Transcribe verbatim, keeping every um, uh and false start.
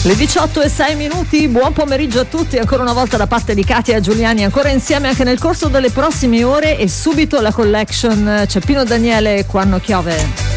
Le diciotto e sei minuti, buon pomeriggio a tutti, ancora una volta da parte di Katia Giuliani, ancora insieme anche nel corso delle prossime ore e subito la collection. C'è Pino Daniele, Quando Chiove.